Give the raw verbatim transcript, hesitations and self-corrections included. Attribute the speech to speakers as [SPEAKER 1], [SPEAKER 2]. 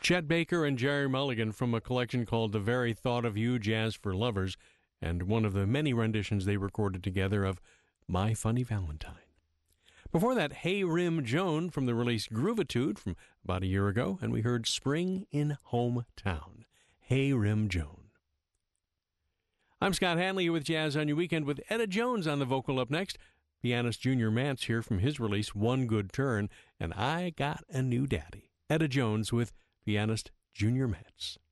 [SPEAKER 1] Chet Baker and Jerry Mulligan from a collection called The Very Thought of You, Jazz for Lovers, and one of the many renditions they recorded together of My Funny Valentine. Before that, Hey Rim Joan from the release Groovitude from about a year ago, and we heard Spring in Hometown, Hey Rim Joan. I'm Scott Hanley with Jazz on Your Weekend with Etta Jones on the vocal up next. Pianist Junior Mance here from his release One Good Turn, and I Got a New Daddy. Etta Jones with pianist Junior Mance.